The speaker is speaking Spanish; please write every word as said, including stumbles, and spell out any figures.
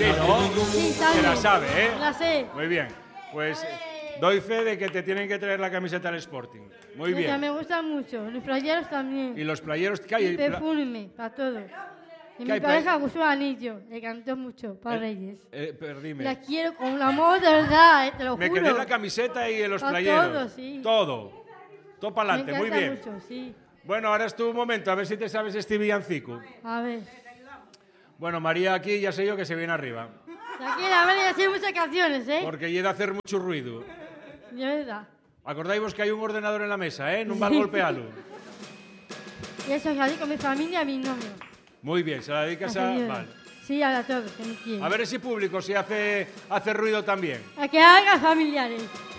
Sí, ¿no? Sí, Se la sabe, ¿eh? La sé. Muy bien. Pues eh, doy fe de que te tienen que traer la camiseta al Sporting. Muy O sea, bien. me gustan mucho. Los playeros también. Y los playeros que hay. Y perfume, para todo. Y mi hay pareja play- gustó anillo. Le cantó mucho para Eh, Reyes. Eh, perdime. La quiero con un amor de verdad, eh, te lo Me juro. quedé en la camiseta y en los Pa' playeros. todo, sí. Todo. Todo para adelante, Me muy encanta bien. mucho, sí. Bueno, ahora es tu momento, a ver si te sabes este villancico. A ver. Bueno, María aquí ya sé yo que se viene arriba. Tranquila, vale, ya sé muchas canciones, ¿eh? Porque llega a hacer mucho ruido. De verdad. Acordáis vos que hay un ordenador en la mesa, ¿eh? No mal golpealo. Y eso es así con mi familia y a mi novio. Muy bien, se la dedicas a... Así es. Vale. Sí, a todos, que me quieren. A ver ese público si hace, hace ruido también. A que haga familiares.